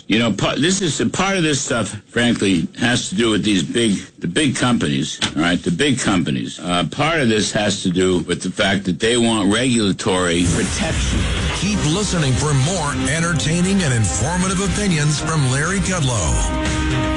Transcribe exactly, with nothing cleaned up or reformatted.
You know, part, this is a part of this stuff, frankly, has to do with these big, the big companies, all right, the big companies. Uh, part of this has to do with the fact that they want regulatory protection. Keep listening for more entertaining and informative opinions from Larry Kudlow.